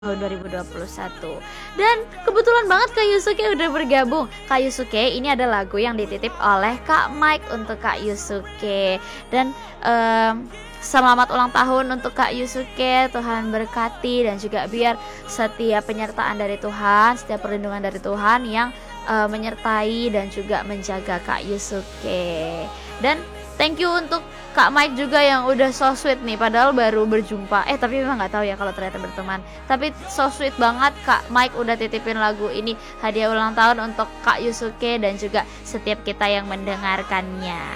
tahun 2021. Dan kebetulan banget Kak Yusuke udah bergabung. Kak Yusuke, ini ada lagu yang dititip oleh Kak Mike untuk Kak Yusuke. Dan selamat ulang tahun untuk Kak Yusuke. Tuhan berkati dan juga biar setiap penyertaan dari Tuhan, setiap perlindungan dari Tuhan yang menyertai dan juga menjaga Kak Yusuke. Dan thank you untuk Kak Mike juga yang udah so sweet nih, padahal baru berjumpa. Tapi memang nggak tahu ya kalau ternyata berteman. Tapi so sweet banget Kak Mike udah titipin lagu ini hadiah ulang tahun untuk Kak Yusuke dan juga setiap kita yang mendengarkannya.